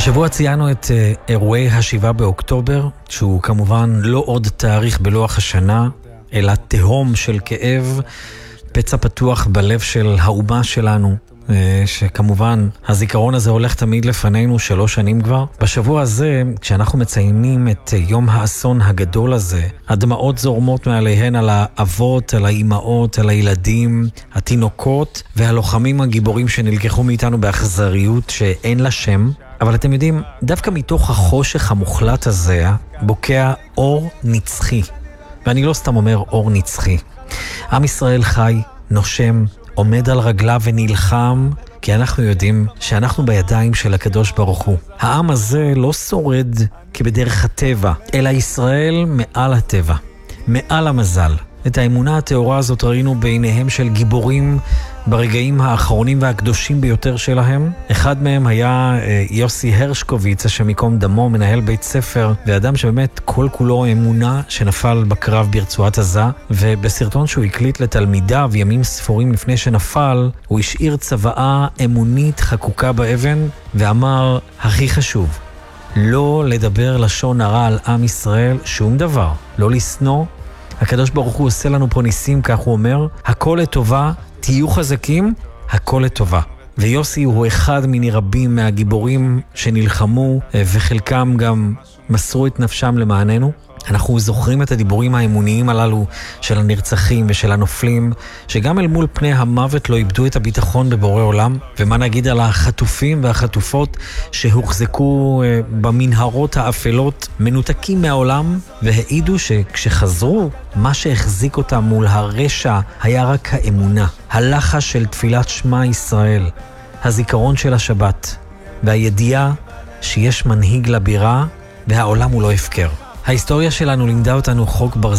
השבוע ציינו את אירועי ה7 באוקטובר, שהוא כמובן לא עוד תאריך בלוח השנה, אלא תהום של כאב, פצע פתוח בלב של האומה שלנו, שכמובן הזיכרון הזה הולך תמיד לפנינו 3 שנים כבר. בשבוע הזה, כשאנחנו מציינים את יום האסון הגדול הזה, הדמעות זורמות מעליהן על האבות, על האימהות, על הילדים, התינוקות והלוחמים הגיבורים שנלקחו מאיתנו באכזריות שאין לה שם. אבל אתם יודעים, דווקא מתוך החושך המוחלט הזה בוקע אור נצחי. ואני לא סתם אומר אור נצחי. עם ישראל חי, נושם, עומד על רגליו ונלחם, כי אנחנו יודעים שאנחנו בידיים של הקדוש ברוך הוא. העם הזה לא שורד כבדרך הטבע, אלא ישראל מעל הטבע, מעל המזל. את האמונה התאורה הזאת ראינו בעיניהם של גיבורים ברגעים האחרונים והקדושים ביותר שלהם. אחד מהם היה יוסי הרשקוביץ, השם ייקום דמו, מנהל בית ספר, ואדם שבאמת כל כולו אמונה, שנפל בקרב ברצועת עזה, ובסרטון שהוא הקליט לתלמידיו ימים ספורים לפני שנפל, הוא השאיר צוואה אמונית חקוקה באבן, ואמר, הכי חשוב, לא לדבר לשון הרע על עם ישראל, שום דבר, לא לסנוע. הקדוש ברוך הוא עושה לנו פה ניסים, כך הוא אומר, הכל לטובה, תהיו חזקים, הכל לטובה. ויוסי הוא אחד מיני רבים מהגיבורים שנלחמו, וחלקם גם מסרו את נפשם למעננו. אנחנו זוכרים את הדיבורים האמוניים הללו של הנרצחים ושל הנופלים, שגם אל מול פני המוות לא איבדו את הביטחון בבורא עולם. ומה נגיד על החטופים והחטופות שהוחזקו במנהרות האפלות, מנותקים מהעולם, והעידו שכשחזרו, מה שהחזיק אותם מול הרשע היה רק האמונה, הלחש של תפילת שמע ישראל, הזיכרון של השבת, והידיעה שיש מנהיג לבירה והעולם הוא לא הפקר. ההיסטוריה שלנו לימדה אותנו חוק ברזל.